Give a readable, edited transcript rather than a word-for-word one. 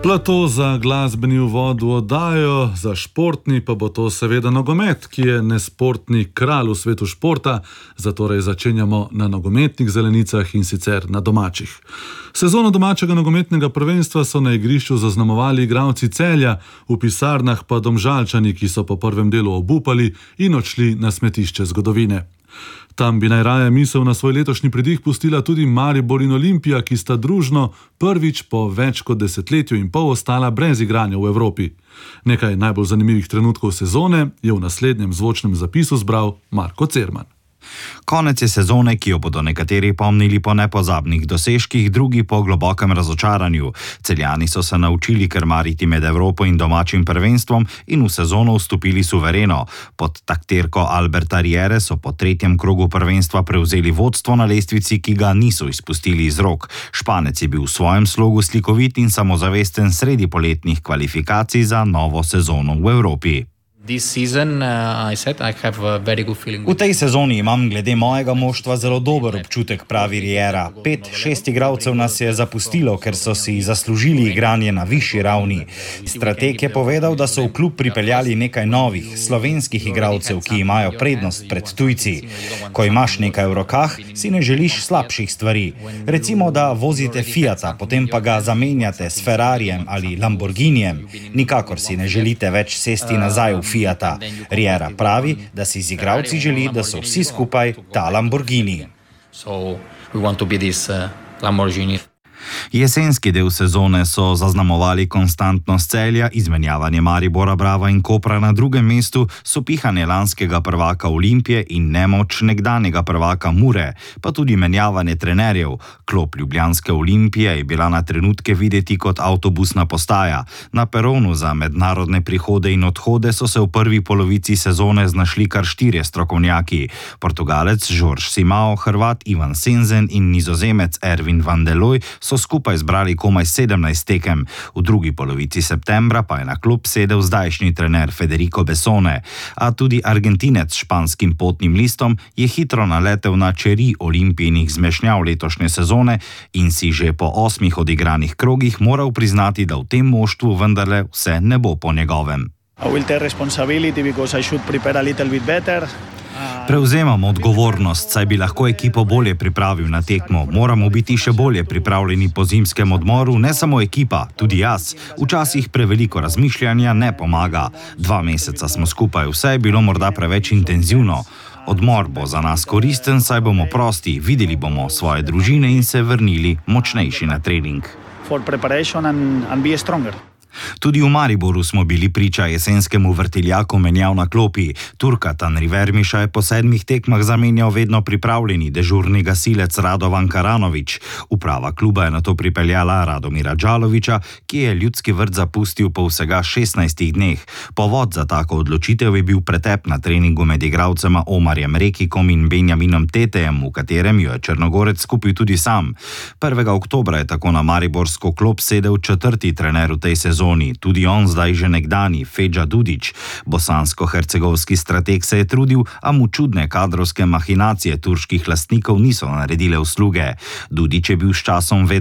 Plato za glasbeni uvod v oddajo, za športni pa bo to seveda nogomet, ki je nesportni kralj v svetu športa, zatorej začenjamo na nogometnih zelenicah in sicer na domačih. Sezono domačega nogometnega prvenstva so na igrišču zaznamovali igralci Celja, v pisarnah pa Domžalčani, ki so po prvem delu obupali in odšli na smetišče zgodovine. Tam bi najraje misel na svoj letošnji pridih pustila tudi Maribor in Olimpija, ki sta družno prvič po več kot desetletju in pol ostala brez igranja v Evropi. Nekaj najbolj zanimivih trenutkov sezone je v naslednjem zvočnem zapisu zbral Marko Cerman. Konec je sezone, ki jo bodo nekateri pomnili po nepozabnih dosežkih, drugi po globokem razočaranju. Celjani so se naučili krmariti med Evropo in domačim prvenstvom in v sezono vstopili suvereno. Pod taktirko Alberta Riere so po tretjem krogu prvenstva prevzeli vodstvo na lestvici, ki ga niso izpustili iz rok. Španec je bil v svojem slogu slikovit in samozavesten sredi poletnih kvalifikacij za novo sezono v Evropi. V tej sezoni imam glede mojega moštva zelo dober občutek, pravi Riera. 5-6 igralcev nas je zapustilo, ker so si zaslužili igranje na višji ravni. Strateg je povedal, da so v klub pripeljali nekaj novih, slovenskih igralcev, ki imajo prednost pred tujci. Ko imaš nekaj v rokah, si ne želiš slabših stvari. Recimo, da vozite Fiata, potem pa ga zamenjate s Ferrarijem ali Lamborghinijem. Nikakor si ne želite več sesti nazaj v Fiata. Riera pravi, da si z igralci želi, da so vsi skupaj ta Lamborghini. Jesenski del sezone so zaznamovali konstantnost Celja, izmenjavanje Maribora, Brava in Kopra na drugem mestu, sopihanje lanskega prvaka Olimpije in nemoč nekdanjega prvaka Mure, pa tudi menjavanje trenerjev. Klop ljubljanske Olimpije je bila na trenutke videti kot avtobusna postaja. Na peronu za mednarodne prihode in odhode so se v prvi polovici sezone znašli kar 4 strokovnjaki. Portugalec Jorge Simao, Hrvat Ivan Senzen in Nizozemec Erwin van der Looy so skupaj zbrali komaj 17 tekem. V drugi polovici septembra pa je na klub sedel zdajšnji trener Federico Bessone, a tudi Argentinec s španskim potnim listom je hitro naletel na čeri Olimpijinih zmešnjav letošnje sezone in si že po 8 odigranih krogih moral priznati, da v tem moštvu vendarle vse ne bo po njegovem. Prevzemam odgovornost, saj bi lahko ekipo bolje pripravil na tekmo. Moramo biti še bolje pripravljeni po zimskem odmoru, ne samo ekipa, tudi jaz. Včasih preveliko razmišljanja ne pomaga. 2 meseca smo skupaj, vse je bilo morda preveč intenzivno. Odmor bo za nas koristen, saj bomo prosti, videli bomo svoje družine in se vrnili močnejši na trening. Tudi v Mariboru smo bili priča jesenskemu vrtiljaku menjav na klopi. Turka Tanri Vermiša je po 7 tekmah zamenjal vedno pripravljeni dežurni gasilec Radovan Karanović. Uprava kluba je nato pripeljala Radomira Đalovića, ki je ljudski vrt zapustil po vsega 16 dneh. Povod za tako odločitev je bil pretep na treningu med igralcema Omarjem Rekikom in Benjaminom Tetejem, v katerem jo je Črnogorec skupil tudi sam. 1. oktobra je tako na mariborsko klop sedel 4. trener v tej sezoni. Tudi on, zdaj že nekdani, Feđa Dudić. Bosansko-hercegovski strateg se je trudil, a mu čudne kadrovske mahinacije turških lastnikov niso naredile usluge. Dudić je bil s časom